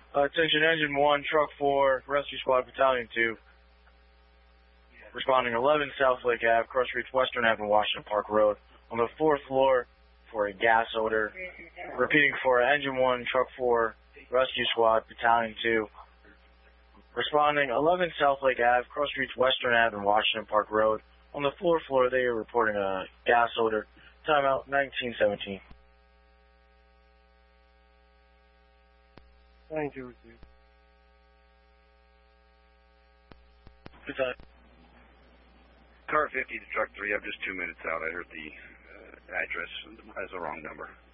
Attention Engine 1, Truck 4, Rescue Squad Battalion 2. Responding 11 South Lake Ave, Cross Streets, Western Avenue, Washington Park Road. On the 4th floor for a gas odor. Repeating for Engine 1, Truck 4, Rescue Squad Battalion 2. Responding 11 South Lake Ave, Cross Streets, Western Avenue, Washington Park Road. On the 4th floor, they are reporting a gas odor. Timeout 1917. Thank you, Richard. Good time. Car 50 to truck 3, I'm just 2 minutes out. I heard the address has the wrong number.